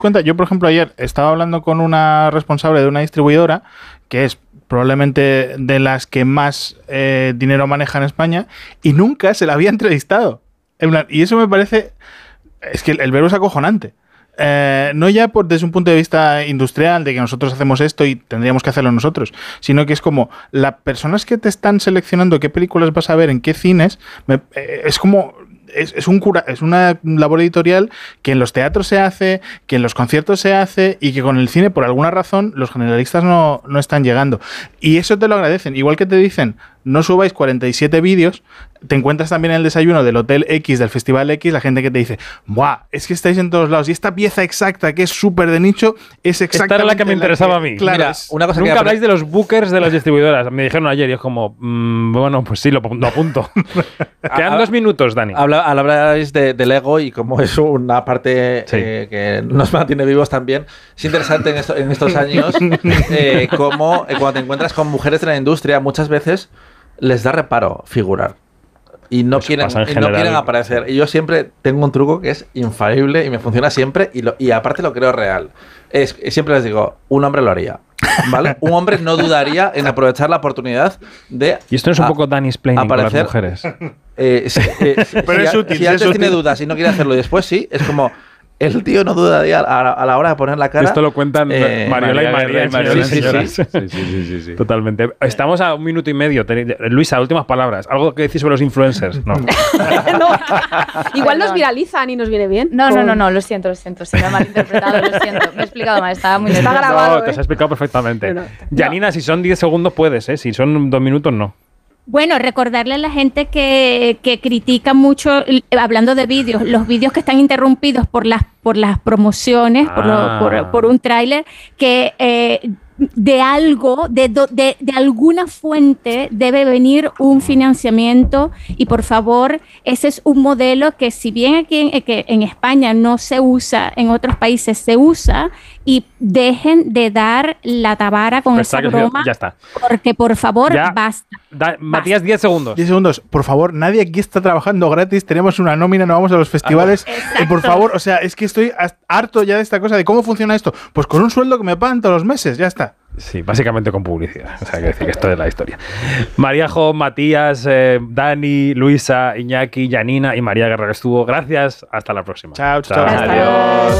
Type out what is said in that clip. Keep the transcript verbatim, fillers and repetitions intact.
cuenta, yo por ejemplo ayer estaba hablando con una responsable de una distribuidora que es probablemente de las que más eh, dinero maneja en España y nunca se la había entrevistado. Y eso me parece... Es que el, el verbo es acojonante. Eh, no ya por, desde un punto de vista industrial, de que nosotros hacemos esto y tendríamos que hacerlo nosotros, sino que es como las personas que te están seleccionando qué películas vas a ver, en qué cines, me, eh, es como... Es, es, un cura, es una labor editorial que en los teatros se hace, que en los conciertos se hace y que con el cine, por alguna razón, los generalistas no, no están llegando. Y eso te lo agradecen. Igual que te dicen, no subáis cuarenta y siete vídeos, te encuentras también en el desayuno del Hotel X, del Festival X, la gente que te dice, ¡buah! Es que estáis en todos lados. Y esta pieza exacta, que es súper de nicho, es exactamente... Esta era la que me interesaba que, a mí. Claro, Mira, es, una cosa nunca que habláis de los bookers de las distribuidoras. Me dijeron ayer y es como, mmm, bueno, pues sí, lo, lo apunto. Quedan dos minutos, Dani. Habla, habláis de, del ego y cómo es una parte Sí. eh, que nos mantiene vivos también. Es interesante en, esto, en estos años eh, cómo eh, cuando te encuentras con mujeres de la industria muchas veces les da reparo figurar. Y no, Eso quieren, pasa en y no general. quieren aparecer. Y yo siempre tengo un truco que es infalible y me funciona siempre y, lo, y aparte lo creo real. Es, siempre les digo, un hombre lo haría. ¿Vale? Un hombre no dudaría en aprovechar la oportunidad de Y esto no es un a- poco Dani's planning con las aparecer. mujeres. Eh, si, eh, Pero si es a- útil, si es antes útil. tiene dudas y no quiere hacerlo y después sí, es como el tío no dudaría a, la- a la hora de poner la cara. Esto lo cuentan eh, Mariola y María María, Guerra y María, señoras y sí, señoras. Sí, sí, sí, sí, sí. Totalmente. Estamos a un minuto y medio. Teni- Luisa, últimas palabras. ¿Algo que decís sobre los influencers? No. No. Igual nos Perdón. viralizan y nos viene bien. No, no, Con- no, no, lo siento, lo siento. Se me ha malinterpretado, lo siento. Me he explicado mal, estaba muy Está nerviosa. grabado. No, te ¿eh? has explicado perfectamente. Bueno, Janina, si son diez segundos puedes, ¿eh? Si son dos minutos, no. Bueno, recordarle a la gente que, que critica mucho, eh, hablando de vídeos, los vídeos que están interrumpidos por las, por las promociones, por, lo- Ah. por, por un tráiler, que eh, de algo, de, do- de, de alguna fuente debe venir un financiamiento y por favor, ese es un modelo que si bien aquí en, eh, que en España no se usa, en otros países se usa y dejen de dar la tabara con esa Pensaba que- broma, Ya está. porque por favor, Ya. basta. Da- Matías, diez segundos. diez segundos. Por favor, nadie aquí está trabajando gratis. Tenemos una nómina, no vamos a los festivales. Exacto. Eh, por favor, o sea, es que estoy hasta- harto ya de esta cosa de cómo funciona esto. Pues con un sueldo que me pagan todos los meses, ya está. Sí, básicamente con publicidad. O sea, que decir que esto es la historia. Maríajo, Matías, eh, Dani, Luisa, Iñaki, Janina y María Guerra que estuvo. Gracias. Hasta la próxima. Chao, chao. Hasta Adiós. luego.